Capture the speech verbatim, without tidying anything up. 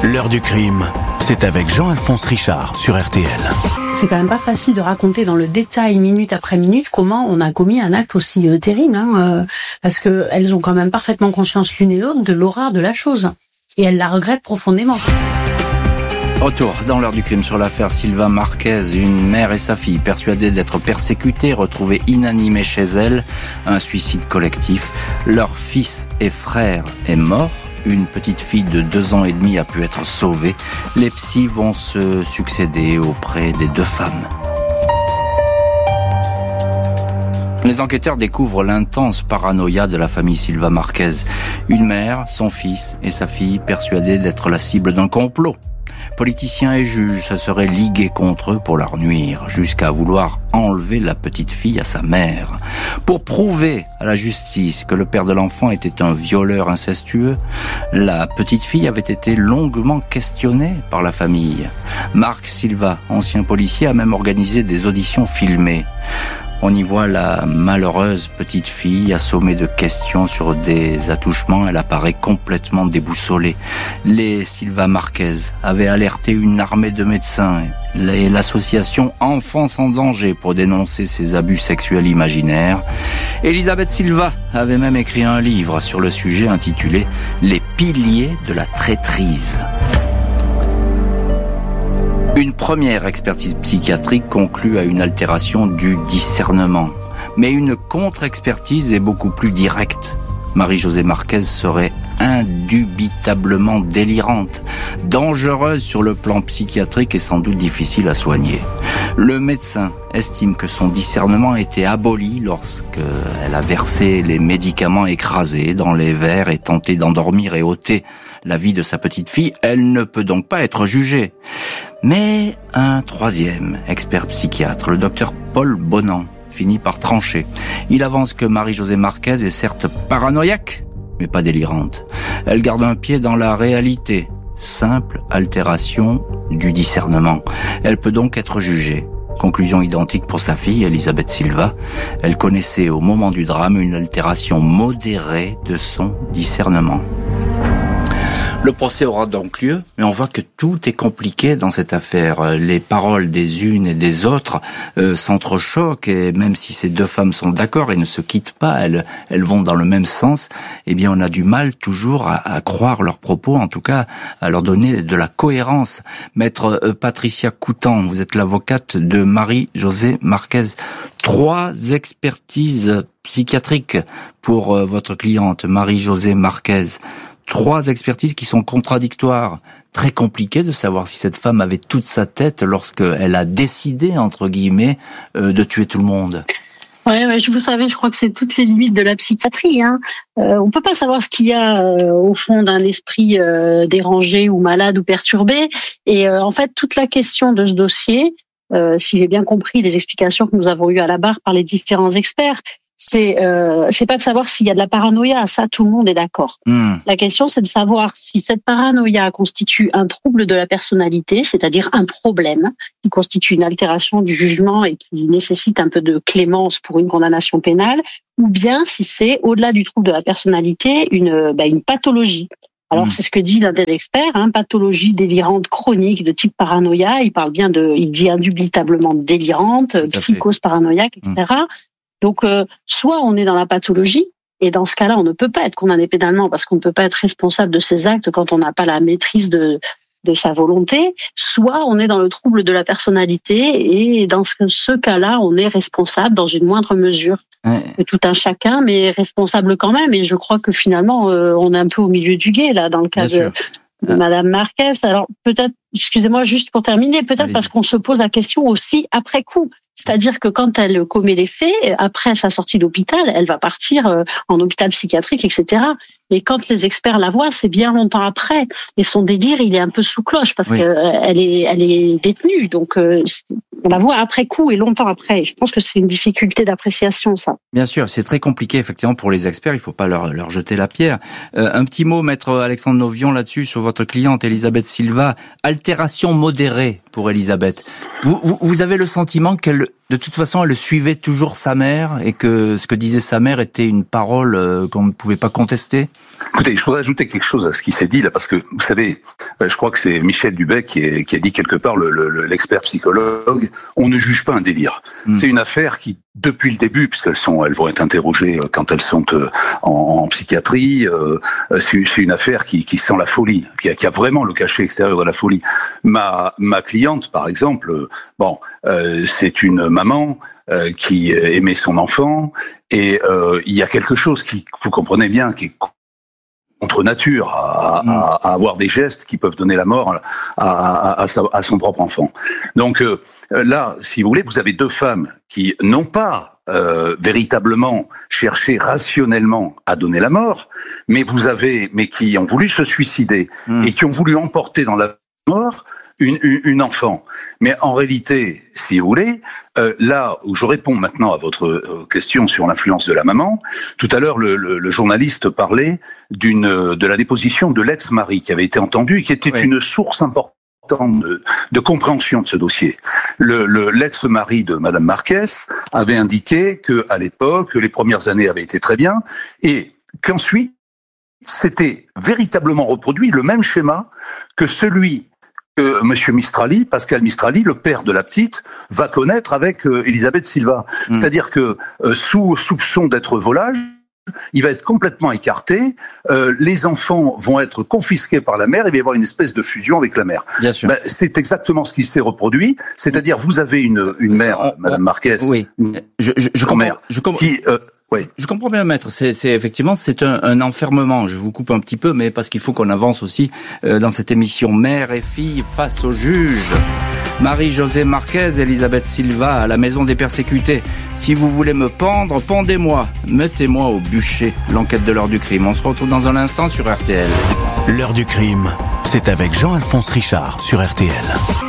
L'heure du crime, c'est avec Jean-Alphonse Richard sur R T L. C'est quand même pas facile de raconter dans le détail, minute après minute, comment on a commis un acte aussi euh, terrible, hein, euh, parce que elles ont quand même parfaitement conscience l'une et l'autre de l'horreur de la chose, et elles la regrettent profondément. Retour dans l'heure du crime sur l'affaire Silva Marquez, une mère et sa fille persuadées d'être persécutées, retrouvées inanimées chez elles, un suicide collectif. Leur fils et frère est mort. Une petite fille de deux ans et demi a pu être sauvée. Les psys vont se succéder auprès des deux femmes. Les enquêteurs découvrent l'intense paranoïa de la famille Silva Marquez. Une mère, son fils et sa fille persuadés d'être la cible d'un complot. Politiciens et juges se seraient ligués contre eux pour leur nuire, jusqu'à vouloir enlever la petite fille à sa mère. Pour prouver à la justice que le père de l'enfant était un violeur incestueux, la petite fille avait été longuement questionnée par la famille. Marc Silva, ancien policier, a même organisé des auditions filmées. On y voit la malheureuse petite fille assommée de questions sur des attouchements. Elle apparaît complètement déboussolée. Les Silva Marquez avaient alerté une armée de médecins et l'association Enfants en danger pour dénoncer ces abus sexuels imaginaires. Elisabeth Silva avait même écrit un livre sur le sujet intitulé « Les piliers de la traîtrise ». Une première expertise psychiatrique conclut à une altération du discernement. Mais une contre-expertise est beaucoup plus directe. Marie-Josée Marquez serait indubitablement délirante, dangereuse sur le plan psychiatrique et sans doute difficile à soigner. Le médecin estime que son discernement a été aboli lorsqu'elle a versé les médicaments écrasés dans les verres et tenté d'endormir et ôter la vie de sa petite fille. Elle ne peut donc pas être jugée. Mais un troisième expert psychiatre, le docteur Paul Bonan, finit par trancher. Il avance que Marie-Josée Marquez est certes paranoïaque, mais pas délirante. Elle garde un pied dans la réalité. Simple altération du discernement. Elle peut donc être jugée. Conclusion identique pour sa fille, Elisabeth Silva. Elle connaissait au moment du drame une altération modérée de son discernement. Le procès aura donc lieu, mais on voit que tout est compliqué dans cette affaire. Les paroles des unes et des autres euh, s'entrechoquent, et même si ces deux femmes sont d'accord et ne se quittent pas, elles, elles vont dans le même sens, eh bien on a du mal toujours à, à croire leurs propos, en tout cas à leur donner de la cohérence. Maître euh, Patricia Coutan, vous êtes l'avocate de Marie-Josée Marquez. Trois expertises psychiatriques pour euh, votre cliente, Marie-Josée Marquez. Trois expertises qui sont contradictoires. Très compliqué de savoir si cette femme avait toute sa tête lorsqu'elle a décidé, entre guillemets, euh, de tuer tout le monde. Ouais, ouais, vous savez, je crois que c'est toutes les limites de la psychiatrie. Hein. Euh, on peut pas savoir ce qu'il y a euh, au fond d'un esprit euh, dérangé ou malade ou perturbé. Et euh, en fait, toute la question de ce dossier, euh, si j'ai bien compris les explications que nous avons eues à la barre par les différents experts, c'est euh, c'est pas de savoir s'il y a de la paranoïa, ça tout le monde est d'accord. Mmh. La question c'est de savoir si cette paranoïa constitue un trouble de la personnalité, c'est-à-dire un problème qui constitue une altération du jugement et qui nécessite un peu de clémence pour une condamnation pénale, ou bien si c'est au-delà du trouble de la personnalité une bah, une pathologie. Alors mmh. c'est ce que dit l'un des experts, hein, pathologie délirante chronique de type paranoïa. Il parle bien de, il dit indubitablement délirante, psychose paranoïaque, et cetera. Mmh. Donc, euh, soit on est dans la pathologie, et dans ce cas-là, on ne peut pas être condamné pénalement parce qu'on ne peut pas être responsable de ses actes quand on n'a pas la maîtrise de, de sa volonté, soit on est dans le trouble de la personnalité, et dans ce, ce cas-là, on est responsable dans une moindre mesure. Ouais. Tout un chacun, mais responsable quand même, et je crois que finalement, euh, on est un peu au milieu du gué, là, dans le cas Bien de... Sûr. de Madame Marquez. Alors peut-être, excusez-moi, juste pour terminer, peut-être Allez-y. Parce qu'on se pose la question aussi après coup. C'est-à-dire que quand elle commet les faits, après sa sortie d'hôpital, elle va partir en hôpital psychiatrique, et cetera. Et quand les experts la voient, c'est bien longtemps après. Et son délire, il est un peu sous cloche parce oui. qu'elle est, elle est détenue. Donc, on la voit après coup et longtemps après. Je pense que c'est une difficulté d'appréciation, ça. Bien sûr, c'est très compliqué, effectivement, pour les experts. Il ne faut pas leur, leur jeter la pierre. Euh, un petit mot, maître Alexandre Novion, là-dessus, sur votre cliente, Elisabeth Silva. Altération modérée pour Elisabeth. Vous, vous, vous avez le sentiment qu'elle de toute façon, elle suivait toujours sa mère et que ce que disait sa mère était une parole euh, qu'on ne pouvait pas contester. Écoutez, je voudrais ajouter quelque chose à ce qui s'est dit là, parce que vous savez, je crois que c'est Michel Dubec qui, est, qui a dit quelque part, le, le, l'expert psychologue, on ne juge pas un délire. Mmh. C'est une affaire qui, depuis le début, puisqu'elles sont, elles vont être interrogées quand elles sont en, en psychiatrie, euh, c'est, c'est une affaire qui, qui sent la folie, qui a, qui a vraiment le cachet extérieur de la folie. Ma, ma cliente, par exemple, bon, euh, c'est une maman euh, qui aimait son enfant, et euh, il y a quelque chose qui, vous comprenez bien, qui est contre nature, à, à, à avoir des gestes qui peuvent donner la mort à, à, à, sa, à son propre enfant. Donc euh, là, si vous voulez, vous avez deux femmes qui n'ont pas euh, véritablement cherché rationnellement à donner la mort, mais vous avez, mais qui ont voulu se suicider mmh. et qui ont voulu emporter dans la mort Une, une, une enfant. Mais en réalité, si vous voulez, euh, là où je réponds maintenant à votre euh, question sur l'influence de la maman, tout à l'heure le, le, le journaliste parlait d'une de la déposition de l'ex-mari qui avait été entendu et qui était oui. une source importante de, de compréhension de ce dossier. Le, le, l'ex-mari de Madame Marquez avait indiqué que à l'époque, les premières années avaient été très bien et qu'ensuite c'était véritablement reproduit le même schéma que celui que Monsieur Mistrali, Pascal Mistrali, le père de la petite, va connaître avec euh, Elisabeth Silva. Mmh. C'est-à-dire que euh, sous soupçon d'être volage, il va être complètement écarté, euh, les enfants vont être confisqués par la mère, et il va y avoir une espèce de fusion avec la mère. Bien sûr. Ben, c'est exactement ce qui s'est reproduit, c'est-à-dire vous avez une, une mère, on, Madame Marquez, oui. une je, je, je comprends, mère, je comprends. qui... Euh, Oui. Je comprends bien, maître. C'est, c'est effectivement, c'est un, un enfermement. Je vous coupe un petit peu, mais parce qu'il faut qu'on avance aussi euh, dans cette émission. Mère et fille face au juge. Marie-Josée Marquez, Elisabeth Silva, à la maison des persécutés. Si vous voulez me pendre, pendez-moi. Mettez-moi au bûcher. L'enquête de l'heure du crime. On se retrouve dans un instant sur R T L. L'heure du crime, c'est avec Jean-Alphonse Richard sur R T L.